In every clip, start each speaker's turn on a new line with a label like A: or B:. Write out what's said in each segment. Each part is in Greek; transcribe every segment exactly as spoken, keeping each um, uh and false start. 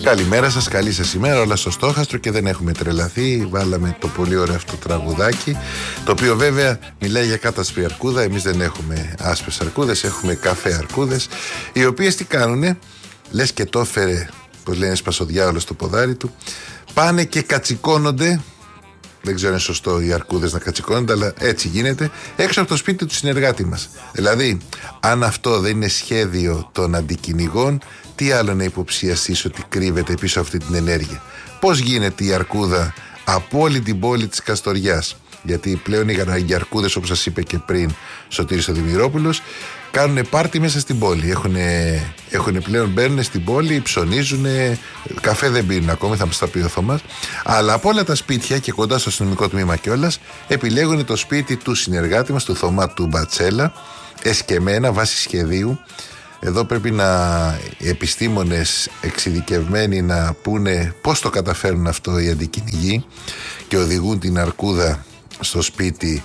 A: Καλημέρα σας, καλή σας ημέρα, όλα στο στόχαστρο και δεν έχουμε τρελαθεί. Βάλαμε το πολύ ωραίο αυτό τραγουδάκι, το οποίο βέβαια μιλάει για κάτασπρη αρκούδα. Εμείς δεν έχουμε άσπρες αρκούδες, έχουμε καφέ αρκούδες, οι οποίες τι κάνουνε, λες και το έφερε, πως λένε, σπασοδιάολο στο ποδάρι του, πάνε και κατσικώνονται. Δεν ξέρω αν είναι σωστό οι αρκούδες να κατσικώνονται, αλλά έτσι γίνεται, έξω από το σπίτι του συνεργάτη μας. Δηλαδή, αν αυτό δεν είναι σχέδιο των αντικυνηγών, τι άλλο να υποψιαστείς ότι κρύβεται πίσω από αυτή την ενέργεια? Πώς γίνεται η αρκούδα από όλη την πόλη της Καστοριάς? Γιατί πλέον οι αρκούδες, όπως σας είπε και πριν Σωτήρης ο Δημηρόπουλος, κάνουν πάρτι μέσα στην πόλη. Έχουνε, έχουνε πλέον, μπαίνουν στην πόλη, ψωνίζουν, καφέ δεν πίνουν ακόμη, θα μας τα πει ο Θωμάς. Αλλά από όλα τα σπίτια και κοντά στο αστυνομικό τμήμα κιόλας, επιλέγουν το σπίτι του συνεργάτη μας, του Θωμά του Μπατσέλα, εσκεμμένα βάσει σχεδίου. Εδώ πρέπει να οι επιστήμονες εξειδικευμένοι να πούνε πώς το καταφέρουν αυτό οι αντικυνηγοί και οδηγούν την αρκούδα στο σπίτι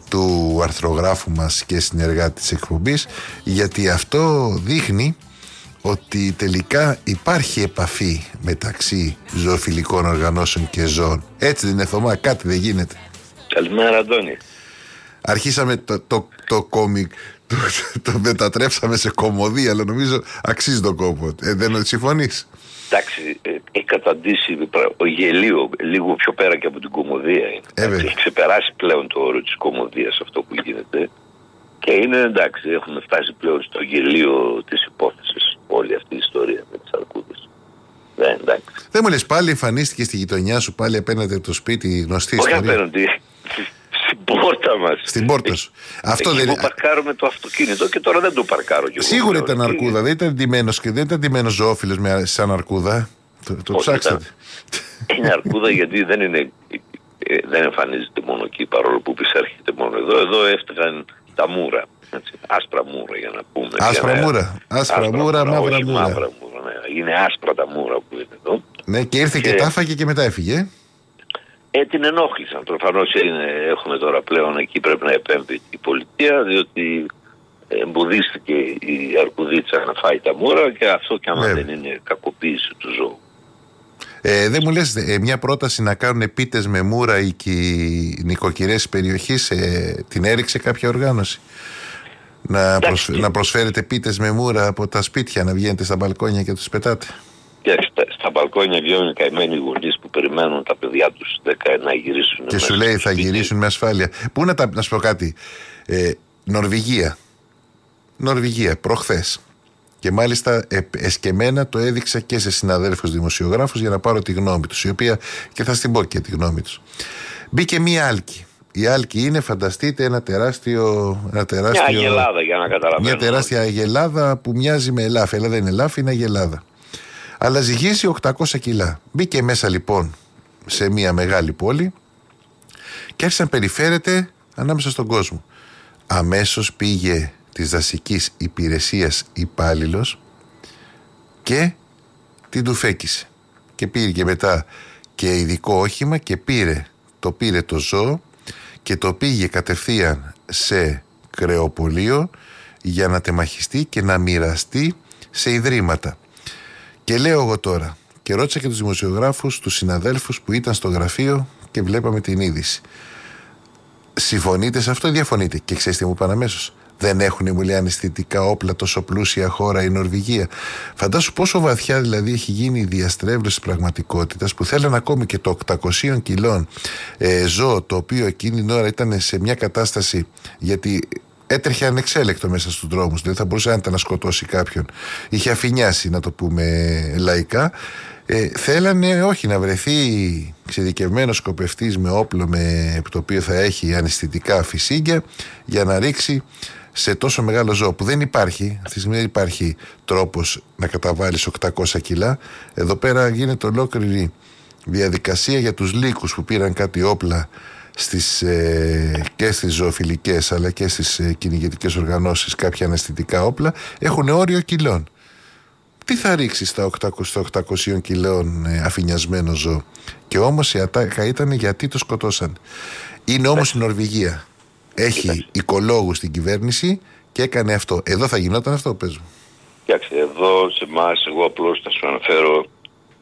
A: του αρθρογράφου μας και συνεργάτη της εκπομπής, γιατί αυτό δείχνει ότι τελικά υπάρχει επαφή μεταξύ ζωοφιλικών οργανώσεων και ζώων. Έτσι δεν είναι, Θωμά? Κάτι δεν γίνεται?
B: Καλημέρα, Αντώνη.
A: Αρχίσαμε το, το, το κόμικ, το, το μετατρέψαμε σε κομμωδία, αλλά νομίζω αξίζει τον κόπο. Ε, δεν συμφωνείς?
B: Εντάξει, έχει καταντήσει ο γελίο λίγο πιο πέρα και από την κομμωδία.
A: Ε,
B: έχει ξεπεράσει πλέον το όρο της κομμωδίας αυτό που γίνεται. Και είναι εντάξει, έχουμε φτάσει πλέον στο γελίο της υπόθεσης όλη αυτή η ιστορία με τις αρκούδες. Δεν, εντάξει.
A: Δεν μου λες, πάλι εμφανίστηκε στη γειτονιά σου, πάλι απέναντι από το σπίτι, γνωστή
B: Όχι
A: ιστορία?
B: απέναντι. Στην πόρτα μας.
A: Στην πόρτα σου. Αυτό
B: εκεί
A: δεν...
B: που παρκάρουμε το αυτοκίνητο και τώρα δεν το παρκάρω κι εγώ.
A: Σίγουρα ήταν αρκούδα, δεν ήταν ντυμένος και δεν ήταν ντυμένος ζωόφιλος με, σαν αρκούδα. Το, το ψάξατε.
B: Είναι αρκούδα γιατί δεν είναι, δεν εμφανίζεται μόνο εκεί, παρόλο που πισέρχεται μόνο εδώ. Εδώ έφτιαξαν τα μούρα. Έτσι, άσπρα μούρα για να πούμε.
A: Άσπρα
B: να...
A: μούρα. Άσπρα, άσπρα μούρα, μούρα, μαύρα μούρα.
B: μαύρα μούρα ναι. Είναι άσπρα τα μούρα που είναι εδώ.
A: Ναι, και ήρθε και, και τάφαγε και μετά έφυγε.
B: Ε, την ενόχλησαν. Προφανώς έχουμε τώρα πλέον εκεί πρέπει να επέμβει η πολιτεία, διότι εμποδίστηκε η αρκουδίτσα να φάει τα μούρα και αυτό και άμα Βέβαια. δεν είναι κακοποίηση του ζώου.
A: Ε, δεν μου λες ε, μια πρόταση να κάνουν πίτες με μούρα ή και οι νοικοκυρές περιοχής, ε, την έριξε κάποια οργάνωση? Να, προσφ... να προσφέρετε πίτες με μούρα από τα σπίτια, να βγαίνετε στα μπαλκόνια και τους πετάτε?
B: Και στα, στα μπαλκόνια βγαίνουν καημένοι γονείς που περιμένουν τα παιδιά τους δέκα να γυρίσουν.
A: Και σου λέει θα σπίτι. Γυρίσουν με ασφάλεια. Πού να, τα, να σου πω κάτι. Ε, Νορβηγία. Νορβηγία, προχθές. Και μάλιστα ε, εσκεμμένα το έδειξα και σε συναδέλφους δημοσιογράφους για να πάρω τη γνώμη τους, η οποία και θα στην πω και τη γνώμη τους. Μπήκε μία άλκη. Η άλκη είναι, φανταστείτε, ένα τεράστιο, ένα τεράστιο.
B: Μια αγελάδα, για να καταλαβαίνω.
A: Μια τεράστια αγελάδα που μοιάζει με ελάφι, αλλά δεν είναι ελάφι, είναι αγελάδα. Αλλά ζυγίζει οκτακόσια κιλά. Μπήκε μέσα λοιπόν σε μια μεγάλη πόλη και άρχισε να περιφέρεται ανάμεσα στον κόσμο. Αμέσως πήγε της δασικής υπηρεσίας υπάλληλος και την τουφέκησε. Και πήρε και μετά και ειδικό όχημα και πήρε το, πήρε το ζώο και το πήγε κατευθείαν σε κρεοπωλείο για να τεμαχιστεί και να μοιραστεί σε ιδρύματα. Και λέω εγώ τώρα, και ρώτησα και τους δημοσιογράφους, τους συναδέλφους που ήταν στο γραφείο και βλέπαμε την είδηση. Συμφωνείτε σε αυτό ή διαφωνείτε? Και ξέρετε τι μου είπαν αμέσως? Δεν έχουν, μου λέει, αναισθητικά όπλα τόσο πλούσια χώρα η Νορβηγία? Φαντάσου πόσο βαθιά δηλαδή έχει γίνει η διαστρέβλωση της πραγματικότητας, που θέλουν ακόμη και το οκτακόσια κιλών ε, ζώο, το οποίο εκείνη την ώρα ήταν σε μια κατάσταση, γιατί έτρεχε ανεξέλεκτο μέσα στους δρόμους, δηλαδή θα μπορούσε άνετα να σκοτώσει κάποιον, είχε αφηνιάσει, να το πούμε λαϊκά. Ε, θέλανε όχι να βρεθεί εξειδικευμένος σκοπευτής με όπλο, με το οποίο θα έχει αναισθητικά φυσίγγια, για να ρίξει σε τόσο μεγάλο ζώο που δεν υπάρχει. Αυτή τη στιγμή δεν υπάρχει τρόπος να καταβάλεις οκτακόσια κιλά. Εδώ πέρα γίνεται ολόκληρη διαδικασία για τους λύκους που πήραν κάτι όπλα στις, ε, και στις ζωοφιλικές αλλά και στις ε, κυνηγετικές οργανώσεις, κάποια αναισθητικά όπλα. Έχουν όριο κιλών. Τι θα ρίξει στα οκτακόσια κιλών ε, αφηνιασμένο ζώο? Και όμως η ατάκα ήταν γιατί το σκοτώσαν. Είναι όμως η Νορβηγία. Έχει οικολόγους στην κυβέρνηση και έκανε αυτό. Εδώ θα γινόταν αυτό, πες μου?
B: Κοιτάξτε, εδώ σε εμάς, εγώ απλώς θα σου αναφέρω ε,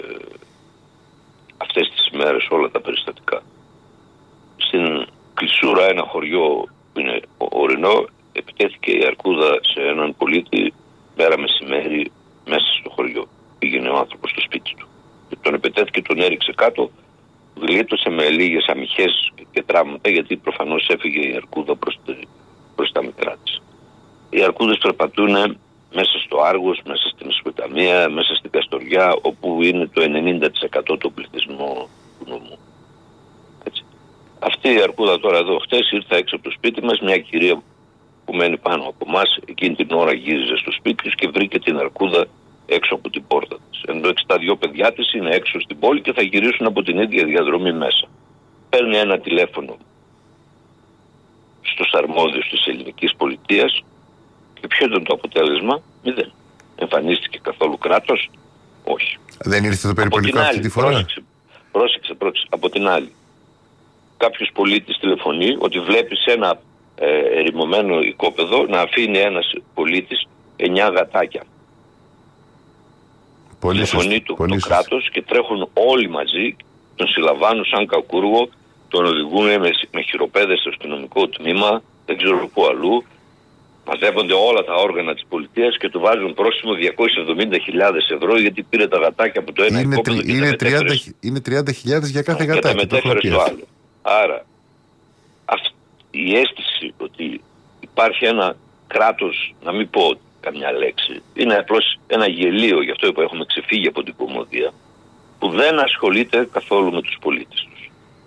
B: αυτές τις ημέρες όλα τα περιστατικά. Στην Κλεισούρα, ένα χωριό που είναι ορεινό, επιτέθηκε η αρκούδα σε έναν πολίτη μέρα μεσημέρι μέσα στο χωριό. Πήγαινε ο άνθρωπος στο σπίτι του. Και τον επιτέθηκε, τον έριξε κάτω, γλίτωσε με λίγες αμυχές και τραύματα, γιατί προφανώς έφυγε η αρκούδα προς, προς τα μικρά της. Οι αρκούδες περπατούν μέσα στο Άργος, μέσα στην Μεσοποταμία, μέσα στην Καστοριά, όπου είναι το ενενήντα τοις εκατό του πληθυσμού του νομού. Έτσι. Αυτή η αρκούδα τώρα εδώ χτες ήρθε έξω από το σπίτι μας, μια κυρία που μένει πάνω από εμάς, εκείνη την ώρα γύριζε στο σπίτι της και βρήκε την αρκούδα έξω από την πόρτα της. Ενώ τα δυο παιδιά της είναι έξω στην πόλη και θα γυρίσουν από την ίδια διαδρομή μέσα. Παίρνει ένα τηλέφωνο στους αρμόδιους της ελληνικής πολιτείας και ποιο ήταν το αποτέλεσμα? Μηδέν. Εμφανίστηκε καθόλου κράτος? Όχι.
A: Δεν ήρθε το περιπολικό αυτή τη φορά?
B: Πρόσεξε, πρόσεξε, πρόσεξε. Από την άλλη, κάποιος πολίτης τηλεφωνεί ότι βλέπει σε ένα ε, ερημωμένο οικόπεδο να αφήνει ένας πολίτης εννιά γατάκια. Τηλεφωνεί του το κράτος και τρέχουν όλοι μαζί, τον συλλαμβάνουν σαν κακούργο, τον οδηγούν με, με χειροπέδες στο αστυνομικό τμήμα, δεν ξέρω πού αλλού. Μαζεύονται όλα τα όργανα της πολιτείας και του βάζουν πρόστιμο διακόσιες εβδομήντα χιλιάδες ευρώ γιατί πήρε τα γατάκια από το ένα
A: είναι
B: οικόπεδο
A: τρι,
B: και
A: είναι,
B: τα
A: τριάντα, είναι τριάντα χιλιάδες για κάθε γατάκι.
B: Και τα μετέφερε στο άλλο. Άρα αυτή η αίσθηση ότι υπάρχει ένα κράτος, να μην πω καμιά λέξη, είναι απλώς ένα γελίο, γι' αυτό που έχουμε ξεφύγει από την κομμωδία, που δεν ασχολείται καθόλου με τους πολίτες τους.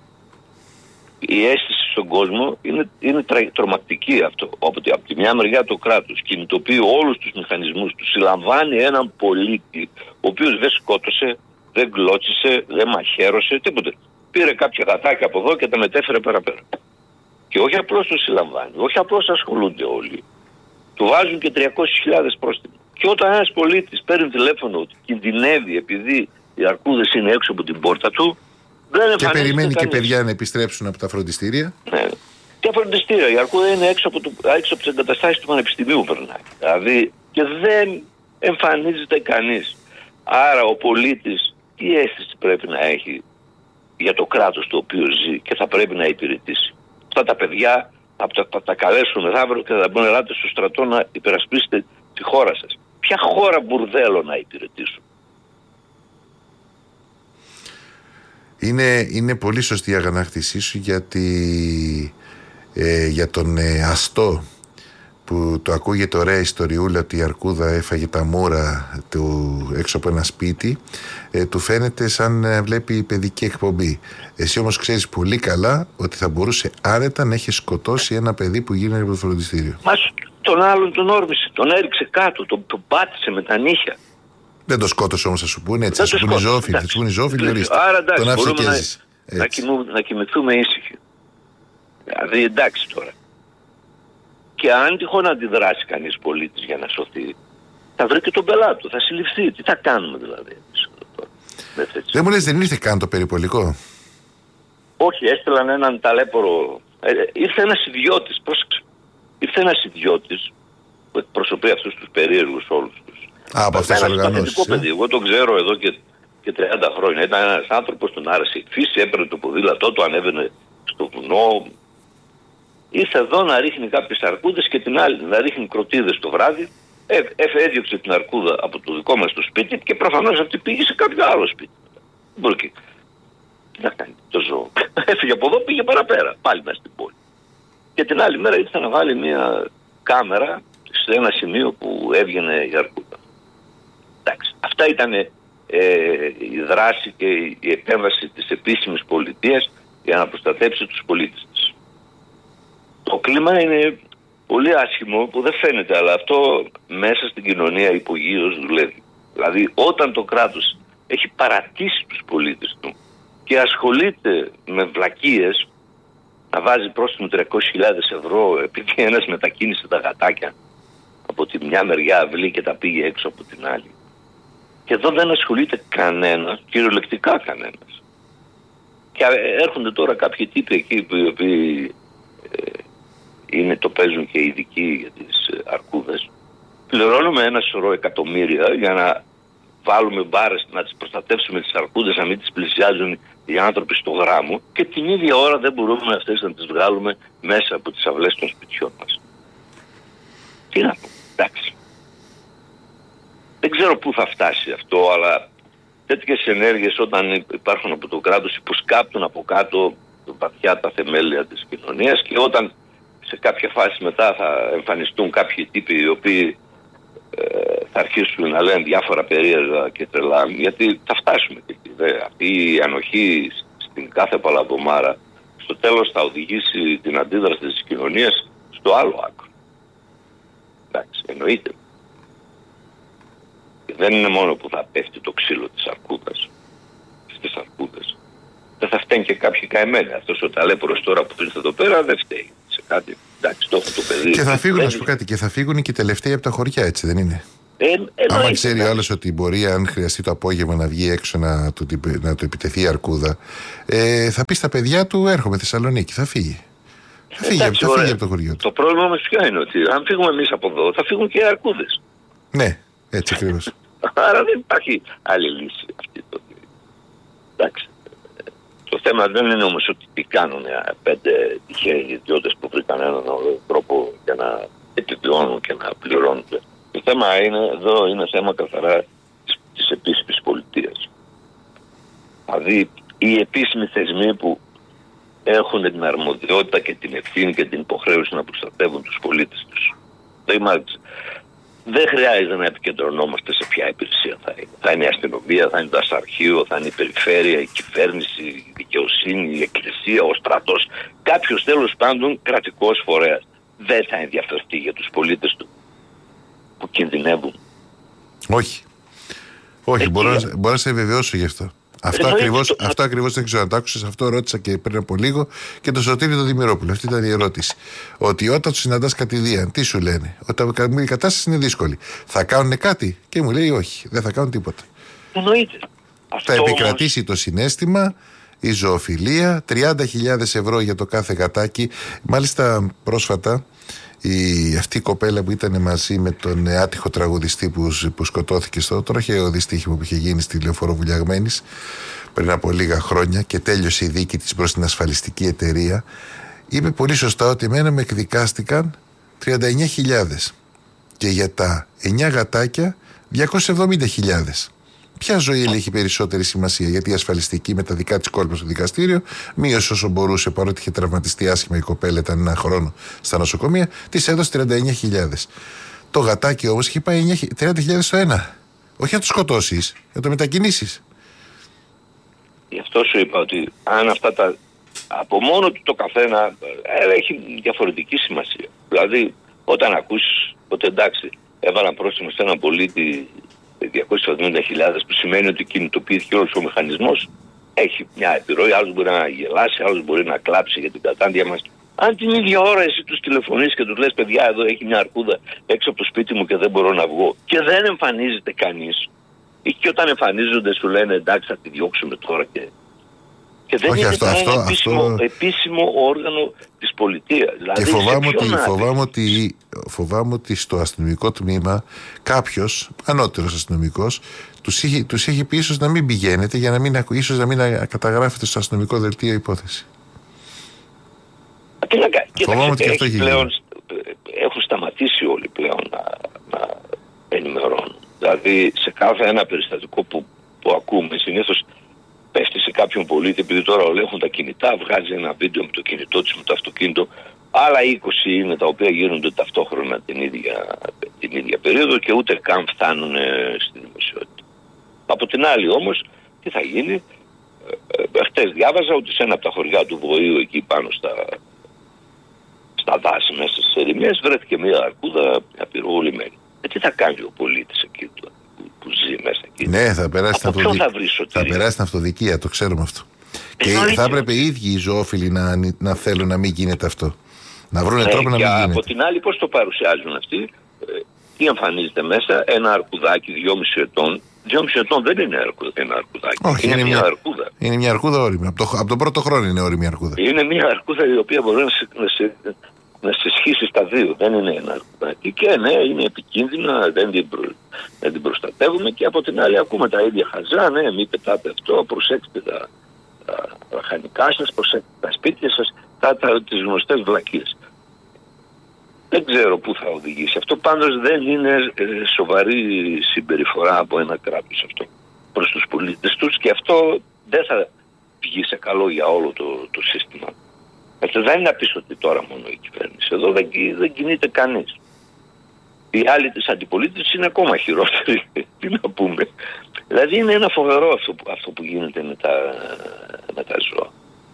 B: Η αίσθηση στον κόσμο είναι, είναι τρα, τρομακτική αυτό. Οπότε από τη μια μεριά το κράτος κινητοποιεί όλους τους μηχανισμούς του, συλλαμβάνει έναν πολίτη ο οποίος δεν σκότωσε, δεν γκλώτσισε, δεν μαχαίρωσε, τίποτε. Πήρε κάποια γατάκια από εδώ και τα μετέφερε παραπέρα. Και όχι απλώς το συλλαμβάνει, όχι απλώς ασχολούνται όλοι. Του βάζουν και τριακόσιες χιλιάδες πρόστιμο. Και όταν ένας πολίτης παίρνει τηλέφωνο ότι κινδυνεύει επειδή οι αρκούδες είναι έξω από την πόρτα του, δεν
A: και περιμένει
B: κανείς.
A: Και παιδιά να επιστρέψουν από τα φροντιστήρια.
B: Ναι. Και φροντιστήρια. Η αρκούδα είναι έξω από, το, έξω από τις εγκαταστάσεις του Πανεπιστημίου περνάει. Δηλαδή και δεν εμφανίζεται κανείς. Άρα ο πολίτης τι αίσθηση πρέπει να έχει για το κράτος το οποίο ζει και θα πρέπει να υπηρετήσει? Αυτά τα παιδιά θα τα, θα τα καλέσουν μεθαύριο και θα μπουν ελάτε στο στρατό να υπερασπίσετε τη χώρα σας. Ποια χώρα μπουρδέλο να υπηρετήσουν?
A: Είναι, είναι πολύ σωστή η αγανάκτησή σου, γιατί ε, για τον ε, αστό που το ακούγεται ωραία ιστοριούλα ότι η αρκούδα έφαγε τα μούρα του έξω από ένα σπίτι, ε, του φαίνεται σαν ε, βλέπει παιδική εκπομπή. Εσύ όμως ξέρεις πολύ καλά ότι θα μπορούσε άρετα να έχει σκοτώσει ένα παιδί που γίνεται από το φροντιστήριο.
B: Μα τον άλλον τον όρμησε, τον έριξε κάτω, τον, τον πάτησε με τα νύχια.
A: Δεν το σκότωσε όμως, θα σου πούνε έτσι, θα σου πούνε ζώφιλοι, θα σου πούνε ζώφιλοι, ορίστε.
B: Άρα εντάξει,
A: τον
B: μπορούμε να, να, κοιμού, να κοιμηθούμε ήσυχοι. Δηλαδή εντάξει τώρα. Και αν τυχόν αντιδράσει κανείς πολίτης για να σωθεί, θα βρει και τον πελάτη του, θα συλληφθεί. Τι θα κάνουμε δηλαδή εμείς τώρα?
A: Δεν μου λες, δεν ήρθε καν το περιπολικό?
B: Όχι, έστειλαν έναν ταλέπορο. Ε, ήρθε ένας ιδιώτης, πρόσεξε. Ήρθε ένας ιδιώτης που εκπροσωπεί αυτούς τους περίεργους όλους τους.
A: Α, από αυτές τις οργανώσεις.
B: Ε? Εγώ τον ξέρω εδώ και, και τριάντα χρόνια. Ήταν ένας άνθρωπος, τον άρεσε η φύση, έπαιρνε το ποδήλατό του, ανέβαινε στο βουνό. Ήρθε εδώ να ρίχνει κάποιες αρκούδες και την άλλη να ρίχνει κροτίδες το βράδυ. Ε, έδιωξε την αρκούδα από το δικό μας το σπίτι και προφανώς αυτή πήγε σε κάποιο άλλο σπίτι. Μπορεί και... Τι να κάνει το ζώο? Έφυγε από εδώ, πήγε παραπέρα, πάλι μέσα στην πόλη. Και την άλλη μέρα ήρθε να βάλει μια κάμερα σε ένα σημείο που έβγαινε η αρκούδα. Εντάξει, αυτά ήταν ε, η δράση και η επέμβαση της επίσημης πολιτείας για να προστατέψει τους πολίτες της. Το κλίμα είναι πολύ άσχημο που δεν φαίνεται, αλλά αυτό μέσα στην κοινωνία υπογείως δουλεύει. Δηλαδή όταν το κράτος έχει παρατήσει τους πολίτες του και ασχολείται με βλακίες, να βάζει πρόστιμο τριακόσιες χιλιάδες ευρώ επειδή ένας μετακίνησε τα γατάκια από τη μια μεριά αυλή και τα πήγε έξω από την άλλη. Και εδώ δεν ασχολείται κανένας, κυριολεκτικά κανένας. Και έρχονται τώρα κάποιοι τύποι εκεί που οι οποίοι ε, είναι, το παίζουν και ειδικοί για τις αρκούδες. Πληρώνουμε ένα σωρό εκατομμύρια για να βάλουμε μπάρες, να τις προστατεύσουμε τις αρκούδες, να μην τις πλησιάζουν οι άνθρωποι στο γράμμο, και την ίδια ώρα δεν μπορούμε αυτές να τις βγάλουμε μέσα από τις αυλές των σπιτιών μας. Τι να πω, εντάξει. Δεν ξέρω πού θα φτάσει αυτό, αλλά τέτοιες ενέργειες όταν υπάρχουν από το κράτος υποσκάπτουν από κάτω βαθιά τα θεμέλια της κοινωνίας, και όταν σε κάποια φάση μετά θα εμφανιστούν κάποιοι τύποι οι οποίοι ε, θα αρχίσουν να λένε διάφορα περίεργα και τρελά, γιατί θα φτάσουμε και εκεί. Δε. Αυτή η ανοχή στην κάθε παλαβομάρα στο τέλος θα οδηγήσει την αντίδραση της κοινωνίας στο άλλο άκρο. Εντάξει, εννοείται. Και δεν είναι μόνο που θα πέφτει το ξύλο της αρκούδας, στις αρκούδες. Δεν θα φταίνει και κάποιοι καημένοι. Αυτός ο ταλέπορος τώρα που ήρθε εδώ πέρα δεν φταίει σε κάτι. Εντάξει, το έχω το παιδί.
A: Και θα φύγουν, να σου πω κάτι, και θα φύγουν και οι τελευταίοι από τα χωριά, έτσι δεν είναι?
B: Ε,
A: Άμα ξέρει ο άλλος ότι μπορεί, αν χρειαστεί το απόγευμα, να βγει έξω να το, να το επιτεθεί η αρκούδα, ε, θα πει στα παιδιά του: έρχομαι Θεσσαλονίκη, θα φύγει. Θα φύγει, εντάξει, θα φύγει από το χωριό του.
B: Το πρόβλημα όμως ποιο είναι? Ότι αν φύγουμε εμείς από εδώ, θα φύγουν και οι αρκούδες.
A: Ναι, έτσι ακριβώς.
B: Άρα δεν υπάρχει άλλη λύση αυτή. Το... Εντάξει. Το θέμα δεν είναι όμως ότι τι κάνουν πέντε τυχαίοι ιδιώτες που βρήκαν έναν τρόπο για να επιβιώνουν και να πληρώνονται. Το θέμα είναι, εδώ είναι θέμα καθαρά της, της επίσημης πολιτείας. Δηλαδή οι επίσημοι θεσμοί που έχουν την αρμοδιότητα και την ευθύνη και την υποχρέωση να προστατεύουν τους πολίτες τους. Δεν χρειάζεται να επικεντρωνόμαστε σε ποια υπηρεσία θα είναι. Θα είναι η αστυνομία, θα είναι το αρχείο, θα είναι η περιφέρεια, η κυβέρνηση, η δικαιοσύνη, η εκκλησία, ο στρατός. Κάποιος τέλος πάντων κρατικός φορέας δεν θα ενδιαφερθεί για τους πολίτες του που κινδυνεύουν.
A: Όχι. Όχι, ε, μπορώ, να, μπορώ να σε βεβαιώσω γι' αυτό. Αυτό ακριβώς, το... αυτό ακριβώς δεν ξέρω αν το άκουσες, αυτό ρώτησα και πριν από λίγο και το Σωτήρη τον Δημηρόπουλο. Αυτή ήταν η ερώτηση. Ότι όταν του συναντάς κατηδίαν, τι σου λένε? Όταν η κατάσταση είναι δύσκολη, θα κάνουν κάτι? Και μου λέει όχι, δεν θα κάνουν τίποτα.
B: Εννοείται.
A: Θα επικρατήσει όμως το συναίσθημα, η ζωοφιλία, τριάντα χιλιάδες ευρώ για το κάθε γατάκι. Μάλιστα πρόσφατα η, αυτή η κοπέλα που ήταν μαζί με τον άτυχο τραγουδιστή που, που σκοτώθηκε στο τροχαίο δυστύχημα που είχε γίνει στη Λεωφόρο Βουλιαγμένης πριν από λίγα χρόνια και τέλειωσε η δίκη της προς την ασφαλιστική εταιρεία, είπε πολύ σωστά ότι εμένα με εκδικάστηκαν τριάντα εννιά χιλιάδες και για τα εννιά γατάκια διακόσιες εβδομήντα χιλιάδες. Ποια ζωή έχει περισσότερη σημασία? Γιατί η ασφαλιστική με τα δικά της κόλπα στο δικαστήριο μείωσε όσο μπορούσε, παρότι είχε τραυματιστεί άσχημα η κοπέλα, ήταν ένα χρόνο στα νοσοκομεία, της έδωσε τριάντα εννιά χιλιάδες. Το γατάκι όμως είχε πάει τριάντα χιλιάδες το ένα. Όχι να το σκοτώσεις, να το μετακινήσεις.
B: Γι' αυτό σου είπα ότι αν αυτά τα από μόνο του το καθένα έχει διαφορετική σημασία. Δηλαδή όταν ακούσεις ότι εντάξει έβαλαν πρόστιμο σε έναν πολίτη διακόσιες εβδομήντα χιλιάδες, που σημαίνει ότι κινητοποιήθηκε όλος ο μηχανισμός, έχει μια επιρροή. Άλλος μπορεί να γελάσει, άλλος μπορεί να κλάψει για την κατάντια μας. Αν την ίδια ώρα εσύ τους τηλεφωνείς και τους λες παιδιά εδώ έχει μια αρκούδα έξω από το σπίτι μου και δεν μπορώ να βγω, και δεν εμφανίζεται κανείς, ή και όταν εμφανίζονται σου λένε εντάξει θα τη διώξουμε τώρα, και, και δεν
A: όχι,
B: είναι
A: αυτό, αυτό,
B: ένα επίσημο,
A: αυτό...
B: επίσημο όργανο της πολιτείας. Δηλαδή,
A: και φοβάμαι ότι, φοβάμαι, ότι, φοβάμαι ότι στο αστυνομικό τμήμα κάποιος ανώτερος αστυνομικός τους είχε, τους είχε πει ίσως να μην πηγαίνετε για να μην, ίσως να μην καταγράφετε στο αστυνομικό δελτίο υπόθεση.
B: Τι να κάνει.
A: Φοβάμαι ότι και αυτό έχει
B: πλέον, έχουν σταματήσει όλοι πλέον να, να ενημερώνουν. Δηλαδή σε κάθε ένα περιστατικό που, που ακούμε συνήθως πέφτει σε κάποιον πολίτη, επειδή τώρα όλοι έχουν τα κινητά, βγάζει ένα βίντεο με το κινητό της, με το αυτοκίνητο. Άλλα είκοσι είναι τα οποία γίνονται ταυτόχρονα την ίδια, την ίδια περίοδο και ούτε καν φτάνουν στη δημοσιότητα. Από την άλλη όμως, τι θα γίνει? Ε, χτες διάβαζα ότι σε ένα από τα χωριά του Βοήου, εκεί πάνω στα, στα δάση μέσα στις ερημιές, βρέθηκε μια αρκούδα απειροβολημένη. Ε, τι θα κάνει ο πολίτης εκεί του, που, που ζει μέσα εκεί?
A: Ναι, θα περάσει την αυτοδικία.
B: Θα,
A: θα περάσει την αυτοδικία, το ξέρουμε αυτό. Και θα έπρεπε οι ίδιοι οι ζωόφιλοι να, να θέλουν να μην γίνεται αυτό. Να βρουν
B: ναι,
A: τρόπο να μην γίνεται.
B: Από την άλλη, πώς το παρουσιάζουν αυτοί? Ε, τι εμφανίζεται μέσα? Ένα αρκουδάκι δυόμισι ετών. Δυόμισι ετών δεν είναι ένα αρκουδάκι.
A: Όχι,
B: είναι,
A: είναι
B: μια,
A: μια
B: αρκούδα.
A: Είναι μια αρκούδα όρημη. Από, το, από τον πρώτο χρόνο είναι όρημη αρκούδα.
B: Είναι μια αρκούδα η οποία μπορεί να σε, να σε να σε σχίσει στα δύο. Δεν είναι ένα. Και ναι, είναι επικίνδυνα, δεν την, προ... δεν την προστατεύουμε, και από την άλλη ακούμε τα ίδια χαζά. Ναι, μην πετάτε αυτό, προσέξτε τα, τα λαχανικά σας, προσέξτε τα σπίτια σας, τα, τα, τις γνωστές βλακίες. Δεν ξέρω πού θα οδηγήσει. Αυτό πάντως δεν είναι ε, σοβαρή συμπεριφορά από ένα κράτος αυτό προς τους πολίτες τους, και αυτό δεν θα βγει σε καλό για όλο το, το σύστημα. Αυτό δεν είναι απίστοτη τώρα μόνο η κυβέρνηση. Εδώ δεν, δεν κινείται κανείς. Οι άλλοι της αντιπολίτευσης είναι ακόμα χειρότεροι. Τι να πούμε. Δηλαδή είναι ένα φοβερό αυτό, αυτό που γίνεται με τα, με τα ζώα.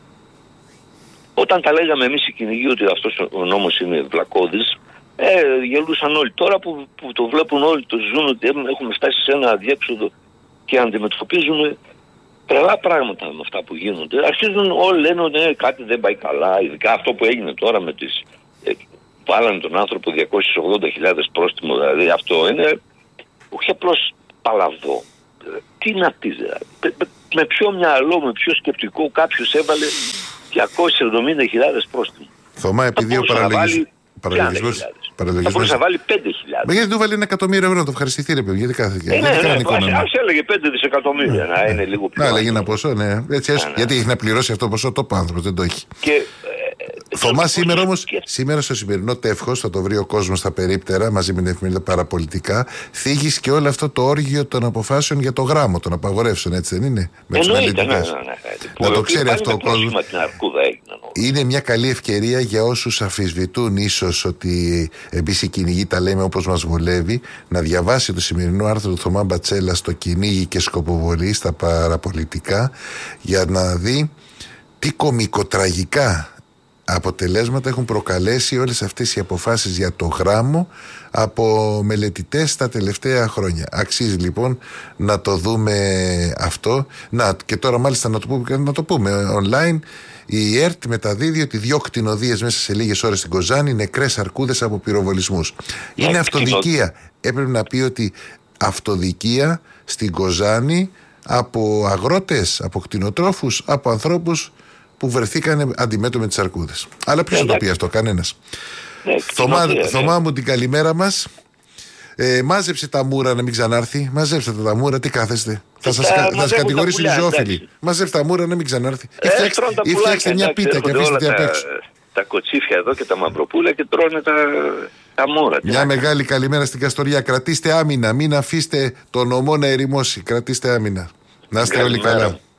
B: Όταν τα λέγαμε εμείς οι κυνηγοί ότι αυτός ο νόμος είναι βλακώδης, ε, γελούσαν όλοι. Τώρα που, που το βλέπουν όλοι, το ζουν, ότι έχουμε φτάσει σε ένα αδιέξοδο και αντιμετωπίζουμε τρελά πράγματα με αυτά που γίνονται. Αρχίζουν όλοι λένε ότι ναι, κάτι δεν πάει καλά. Ειδικά αυτό που έγινε τώρα με τις... Ε, βάλανε τον άνθρωπο διακόσιες ογδόντα χιλιάδες πρόστιμο, δηλαδή αυτό είναι όχι απλώς παλαβό. Τι να πεις δηλαδή. Με, με ποιο μυαλό, με ποιο σκεπτικό κάποιος έβαλε διακόσιες εβδομήντα χιλιάδες πρόστιμο.
A: Θωμά, επειδή ο παραλογισμός...
B: Θα μπορούσε να βάλει πέντε χιλιάδες.
A: Μα γιατί του βάλει ένα εκατομμύριο ευρώ να το ευχαριστηθεί, ρε παιδί, γιατί κάθε
B: ε, ναι, ναι, ναι, ας έλεγε πέντε δισεκατομμύρια, να είναι λίγο πιο.
A: Να έλεγε ένα ποσό, ναι. Έτσι, ναι, ναι. Γιατί έχει να πληρώσει αυτό το ποσό, το άνθρωπο δεν το έχει.
B: Και,
A: ε, Θωμά, σήμερα όμως, και... σήμερα στο σημερινό τεύχος, θα το βρει ο κόσμος στα περίπτερα μαζί με την εφημερίδα Παραπολιτικά, θίγεις και όλο αυτό το όργιο των αποφάσεων για το γράμμο των απαγορεύσεων, έτσι δεν είναι? Με τους αναλυτικές. Ναι, ναι, ναι. Να το ξέρει αυτό ο κόσμος. Είναι μια καλή ευκαιρία για όσους αμφισβητούν ίσως ότι εμείς οι κυνηγοί τα λέμε όπως μας βολεύει, να διαβάσει το σημερινό άρθρο του Θωμά Μπατσέλα στο Κυνήγι και Σκοποβολή στα Παραπολιτικά, για να δει τι κωμικοτραγικά αποτελέσματα έχουν προκαλέσει όλες αυτές οι αποφάσεις για το γράμμο από μελετητές τα τελευταία χρόνια. Αξίζει λοιπόν να το δούμε αυτό. Να, και τώρα μάλιστα να το πούμε, να το πούμε online. Η ΕΡΤ μεταδίδει ότι δύο κτηνοδείες μέσα σε λίγες ώρες στην Κοζάνη, νεκρές αρκούδες από πυροβολισμούς. Είναι αυτοδικία. Έπρεπε να πει ότι αυτοδικία στην Κοζάνη από αγρότες, από κτηνοτρόφους, από ανθρώπους που βρεθήκαν αντιμέτωποι με τις αρκούδες. Αλλά ποιος θα το πει αυτό, κανένας.
B: Ναι,
A: Θωμά, ναι. Θωμά μου, την καλημέρα μας. Ε, μάζεψε τα μούρα να μην ξανάρθει. Μαζέψτε τα μούρα, τι κάθεστε? Θα σας κατηγορήσουν οι ζωόφιλοι. Μαζέψτε τα μούρα να μην ξανάρθει.
B: Ε,
A: ή φτιάξτε μια πίτα και αφήστε την απ' έξω.
B: Τα κοτσίφια εδώ και τα μαυροπούλα και τρώνε τα, τα μούρα.
A: Μια μεγάλη καλημέρα στην Καστοριά. Κρατήστε άμυνα. Μην αφήστε τον ομό να ερημώσει. Κρατήστε άμυνα. Να είστε όλοι καλά.